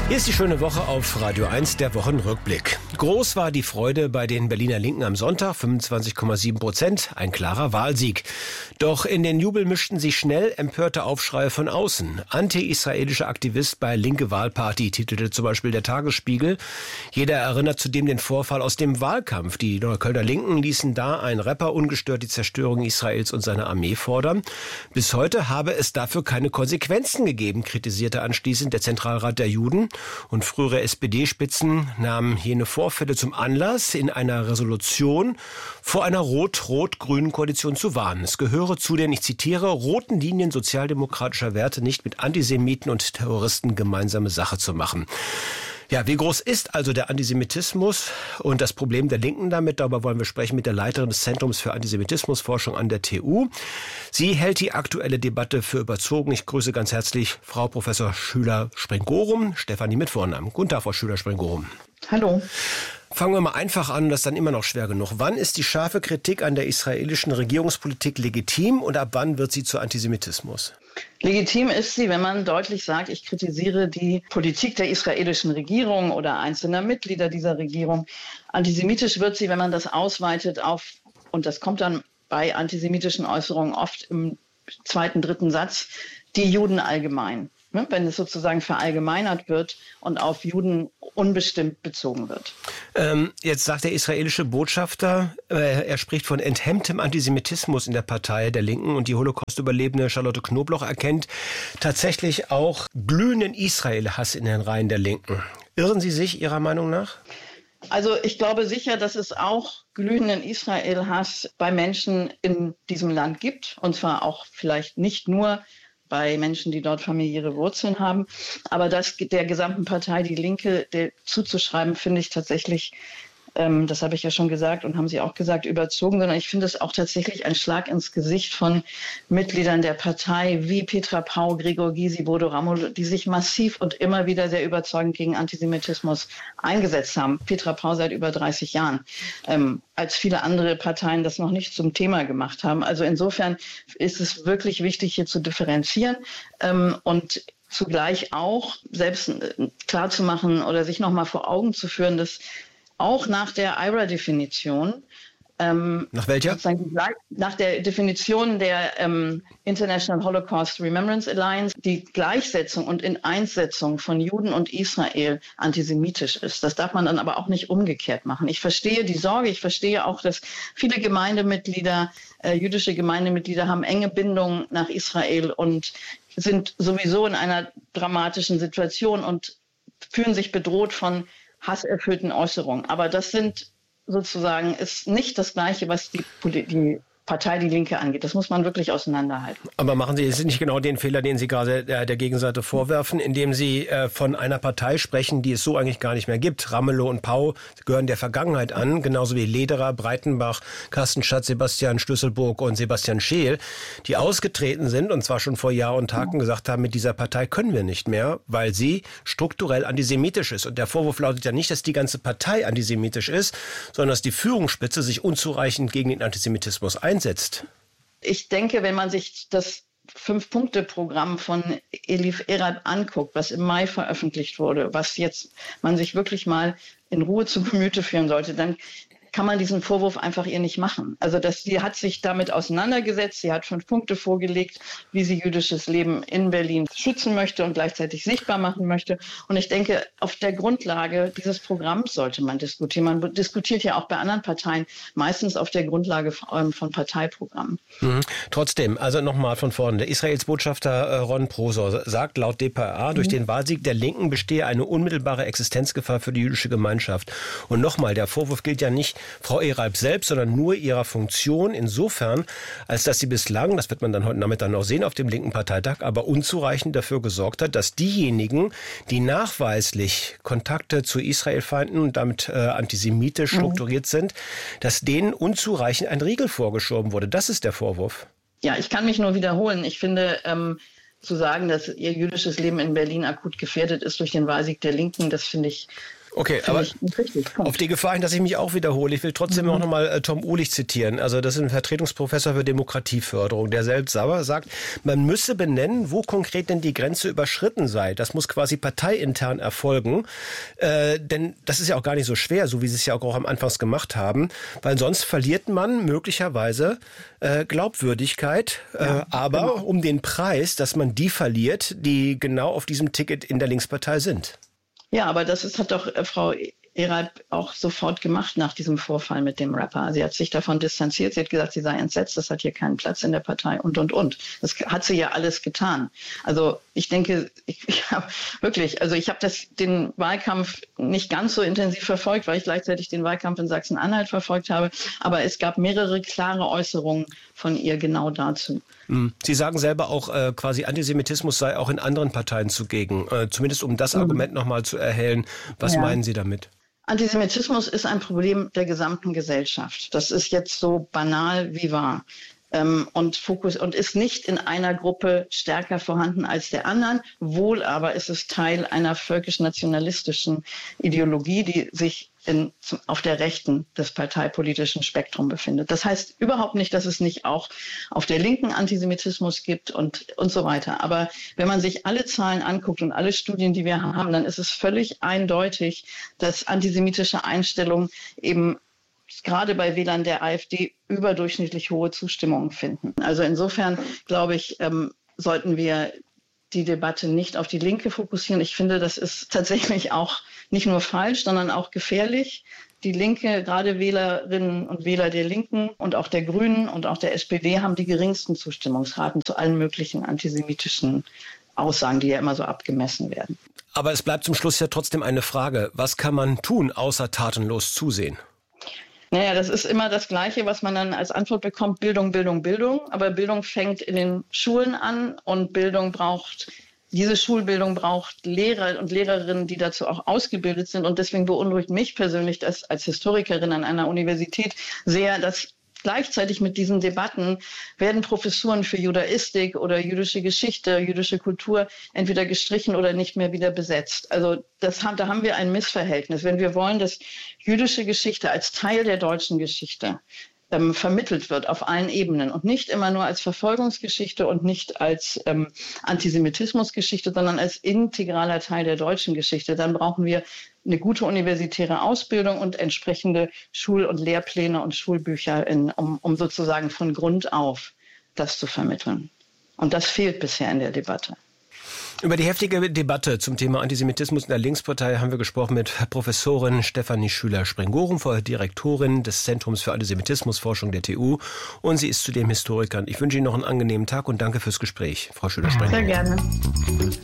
Hier ist die schöne Woche auf Radio 1, der Wochenrückblick. Groß war die Freude bei den Berliner Linken am Sonntag, 25,7%, ein klarer Wahlsieg. Doch in den Jubel mischten sich schnell empörte Aufschreie von außen. Anti-israelischer Aktivist bei Linke Wahlparty, titelte zum Beispiel der Tagesspiegel. Jeder erinnert zudem den Vorfall aus dem Wahlkampf. Die Neuköllner Linken ließen da einen Rapper ungestört die Zerstörung Israels und seiner Armee fordern. Bis heute habe es dafür keine Konsequenzen gegeben, kritisierte anschließend der Zentralrat der Juden. Und frühere SPD-Spitzen nahmen jene Vorfälle zum Anlass, in einer Resolution vor einer rot-rot-grünen Koalition zu warnen. Es gehöre zu den, ich zitiere, roten Linien sozialdemokratischer Werte nicht mit Antisemiten und Terroristen gemeinsame Sache zu machen. Ja, wie groß ist also der Antisemitismus und das Problem der Linken damit? Darüber wollen wir sprechen mit der Leiterin des Zentrums für Antisemitismusforschung an der TU. Sie hält die aktuelle Debatte für überzogen. Ich grüße ganz herzlich Frau Professor Schüler-Sprengorum, Stefanie mit Vornamen. Guten Tag, Frau Schüler-Sprengorum. Hallo. Fangen wir mal einfach an, das ist dann immer noch schwer genug. Wann ist die scharfe Kritik an der israelischen Regierungspolitik legitim und ab wann wird sie zu Antisemitismus? Legitim ist sie, wenn man deutlich sagt, ich kritisiere die Politik der israelischen Regierung oder einzelner Mitglieder dieser Regierung. Antisemitisch wird sie, wenn man das ausweitet auf, und das kommt dann bei antisemitischen Äußerungen oft im zweiten, dritten Satz, die Juden allgemein. Wenn es sozusagen verallgemeinert wird und auf Juden unbestimmt bezogen wird. Jetzt sagt der israelische Botschafter, er spricht von enthemmtem Antisemitismus in der Partei der Linken und die Holocaust-Überlebende Charlotte Knobloch erkennt tatsächlich auch glühenden Israel-Hass in den Reihen der Linken. Irren Sie sich Ihrer Meinung nach? Also ich glaube sicher, dass es auch glühenden Israel-Hass bei Menschen in diesem Land gibt. Und zwar auch vielleicht nicht nur bei Menschen, die dort familiäre Wurzeln haben. Aber das der gesamten Partei, die Linke, zuzuschreiben, finde ich tatsächlich, das habe ich ja schon gesagt und haben Sie auch gesagt, überzogen, sondern ich finde es auch tatsächlich ein Schlag ins Gesicht von Mitgliedern der Partei wie Petra Pau, Gregor Gysi, Bodo Ramelow, die sich massiv und immer wieder sehr überzeugend gegen Antisemitismus eingesetzt haben. Petra Pau seit über 30 Jahren, als viele andere Parteien das noch nicht zum Thema gemacht haben. Also insofern ist es wirklich wichtig, hier zu differenzieren und zugleich auch selbst klarzumachen oder sich nochmal vor Augen zu führen, dass auch nach der IHRA-Definition, nach welcher? Nach der Definition der International Holocaust Remembrance Alliance, die Gleichsetzung und Ineinsetzung von Juden und Israel antisemitisch ist. Das darf man dann aber auch nicht umgekehrt machen. Ich verstehe die Sorge, ich verstehe auch, dass viele Gemeindemitglieder, jüdische Gemeindemitglieder haben enge Bindungen nach Israel und sind sowieso in einer dramatischen Situation und fühlen sich bedroht von hasserfüllten Äußerungen. Aber das ist nicht das Gleiche, was die Partei Die Linke angeht. Das muss man wirklich auseinanderhalten. Aber machen Sie jetzt nicht genau den Fehler, den Sie gerade der Gegenseite vorwerfen, indem Sie von einer Partei sprechen, die es so eigentlich gar nicht mehr gibt. Ramelow und Pau gehören der Vergangenheit an, genauso wie Lederer, Breitenbach, Carsten Schatz, Sebastian Schlüsselburg und Sebastian Scheel, die ausgetreten sind und zwar schon vor Jahr und Tag gesagt haben, mit dieser Partei können wir nicht mehr, weil sie strukturell antisemitisch ist. Und der Vorwurf lautet ja nicht, dass die ganze Partei antisemitisch ist, sondern dass die Führungsspitze sich unzureichend gegen den Antisemitismus einsetzt. Ich denke, wenn man sich das 5-Punkte-Programm von Elif Erad anguckt, was im Mai veröffentlicht wurde, was jetzt man sich wirklich mal in Ruhe zu Gemüte führen sollte, dann kann man diesen Vorwurf einfach ihr nicht machen. Also sie hat sich damit auseinandergesetzt, sie hat 5 Punkte vorgelegt, wie sie jüdisches Leben in Berlin schützen möchte und gleichzeitig sichtbar machen möchte. Und ich denke, auf der Grundlage dieses Programms sollte man diskutieren. Man diskutiert ja auch bei anderen Parteien meistens auf der Grundlage von Parteiprogrammen. Trotzdem, also nochmal von vorne. Der Israels Botschafter Ron Prosor sagt laut dpa, durch den Wahlsieg der Linken bestehe eine unmittelbare Existenzgefahr für die jüdische Gemeinschaft. Und nochmal, der Vorwurf gilt ja nicht Frau Eralb selbst, sondern nur ihrer Funktion insofern, als dass sie bislang, das wird man dann heute Nachmittag noch sehen, auf dem linken Parteitag, aber unzureichend dafür gesorgt hat, dass diejenigen, die nachweislich Kontakte zu Israelfeinden und damit antisemitisch strukturiert sind, dass denen unzureichend ein Riegel vorgeschoben wurde. Das ist der Vorwurf. Ja, ich kann mich nur wiederholen. Ich finde, zu sagen, dass ihr jüdisches Leben in Berlin akut gefährdet ist durch den Wahlsieg der Linken, das finde ich Okay, aber auf die Gefahr hin, dass ich mich auch wiederhole, ich will trotzdem auch nochmal Tom Uhlich zitieren. Also das ist ein Vertretungsprofessor für Demokratieförderung, der selbst sagt, man müsse benennen, wo konkret denn die Grenze überschritten sei. Das muss quasi parteiintern erfolgen. Denn das ist ja auch gar nicht so schwer, so wie Sie es ja auch am Anfang gemacht haben. Weil sonst verliert man möglicherweise Glaubwürdigkeit. Aber um den Preis, dass man die verliert, die genau auf diesem Ticket in der Linkspartei sind. Ja, aber hat doch Frau Ereib auch sofort gemacht nach diesem Vorfall mit dem Rapper. Sie hat sich davon distanziert. Sie hat gesagt, sie sei entsetzt. Das hat hier keinen Platz in der Partei und. Das hat sie ja alles getan. Also ich denke, ich habe den Wahlkampf nicht ganz so intensiv verfolgt, weil ich gleichzeitig den Wahlkampf in Sachsen-Anhalt verfolgt habe. Aber es gab mehrere klare Äußerungen von ihr genau dazu. Sie sagen selber auch, quasi Antisemitismus sei auch in anderen Parteien zugegen. Zumindest um das Argument nochmal zu erhellen. Was meinen Sie damit? Antisemitismus ist ein Problem der gesamten Gesellschaft. Das ist jetzt so banal wie wahr. Und ist nicht in einer Gruppe stärker vorhanden als der anderen. Wohl aber ist es Teil einer völkisch-nationalistischen Ideologie, die sich auf der Rechten des parteipolitischen Spektrums befindet. Das heißt überhaupt nicht, dass es nicht auch auf der Linken Antisemitismus gibt und so weiter. Aber wenn man sich alle Zahlen anguckt und alle Studien, die wir haben, dann ist es völlig eindeutig, dass antisemitische Einstellungen eben gerade bei Wählern der AfD überdurchschnittlich hohe Zustimmung finden. Also insofern, glaube ich, sollten wir die Debatte nicht auf die Linke fokussieren. Ich finde, das ist tatsächlich auch nicht nur falsch, sondern auch gefährlich. Die Linke, gerade Wählerinnen und Wähler der Linken und auch der Grünen und auch der SPD haben die geringsten Zustimmungsraten zu allen möglichen antisemitischen Aussagen, die ja immer so abgemessen werden. Aber es bleibt zum Schluss ja trotzdem eine Frage. Was kann man tun, außer tatenlos zusehen? Naja, das ist immer das Gleiche, was man dann als Antwort bekommt, Bildung, Bildung, Bildung. Aber Bildung fängt in den Schulen an und diese Schulbildung braucht Lehrer und Lehrerinnen, die dazu auch ausgebildet sind. Und deswegen beunruhigt mich persönlich als Historikerin an einer Universität sehr, dass gleichzeitig mit diesen Debatten werden Professuren für Judaistik oder jüdische Geschichte, jüdische Kultur entweder gestrichen oder nicht mehr wieder besetzt. Also da haben wir ein Missverhältnis. Wenn wir wollen, dass jüdische Geschichte als Teil der deutschen Geschichte vermittelt wird auf allen Ebenen und nicht immer nur als Verfolgungsgeschichte und nicht als Antisemitismusgeschichte, sondern als integraler Teil der deutschen Geschichte, dann brauchen wir eine gute universitäre Ausbildung und entsprechende Schul- und Lehrpläne und Schulbücher, um sozusagen von Grund auf das zu vermitteln. Und das fehlt bisher in der Debatte. Über die heftige Debatte zum Thema Antisemitismus in der Linkspartei haben wir gesprochen mit Professorin Stefanie Schüler-Springorum, vorher Direktorin des Zentrums für Antisemitismusforschung der TU. Und sie ist zudem Historikerin. Ich wünsche Ihnen noch einen angenehmen Tag und danke fürs Gespräch, Frau Schüler-Springorum. Sehr gerne.